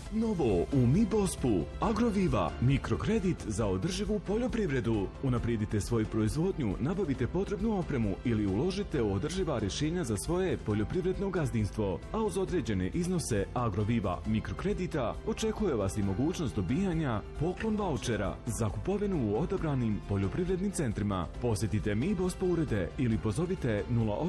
Novo u Mi Bospu, Agroviva, mikrokredit za održivu poljoprivredu. Unaprijedite svoju proizvodnju, nabavite potrebnu opremu ili uložite u održiva rješenja za svoje poljoprivredno gazdinstvo. A uz određene iznose Agroviva mikrokredita očekuje vas i mogućnost dobijanja poklon vaučera za kupovinu u odabranim poljoprivrednim centrima. Posjetite Mi Bospu urede ili pozovite 08